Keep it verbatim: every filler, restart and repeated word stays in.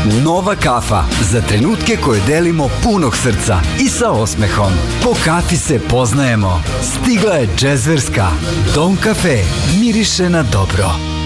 Nova kafa za trenutke koje delimo punog srca i sa osmehom. Po kafi se poznajemo. Stigla je džezverska. Dom kafe miriše na dobro.